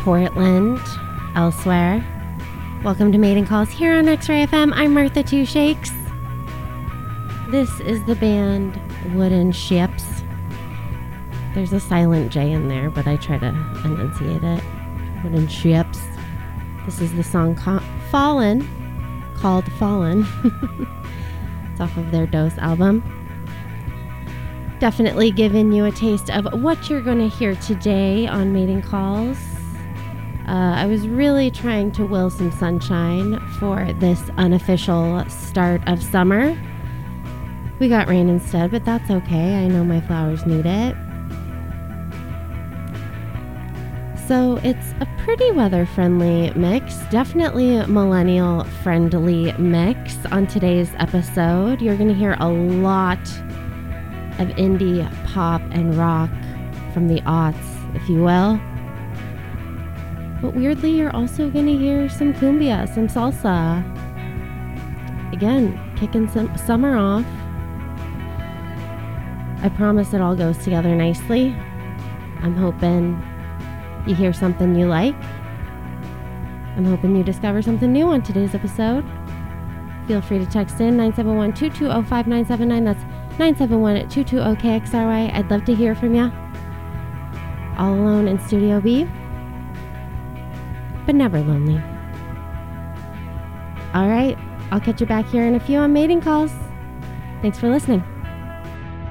Portland, elsewhere. Welcome to Mating Calls here on X-Ray FM. I'm Martha Two Shakes. This is the band Wooden Ships. There's a silent J in there, but I try to enunciate it. Wooden Ships. This is the song called Fallen. It's off of their Dose album. Definitely giving you a taste of what you're going to hear today on Mating Calls. I was really trying to will some sunshine for this unofficial start of summer. We got rain instead, but that's okay. I know my flowers need it. So it's a pretty weather-friendly mix, definitely a millennial-friendly mix on today's episode. You're going to hear a lot of indie pop and rock from the aughts, if you will. But weirdly, you're also going to hear some cumbia, some salsa. Again, kicking some summer off. I promise it all goes together nicely. I'm hoping you hear something you like. I'm hoping you discover something new on today's episode. Feel free to text in 971-220-5979. That's 971-220-KXRY. I'd love to hear from you. All alone in Studio B, but never lonely. All right, I'll catch you back here in a few on Mating Calls. Thanks for listening.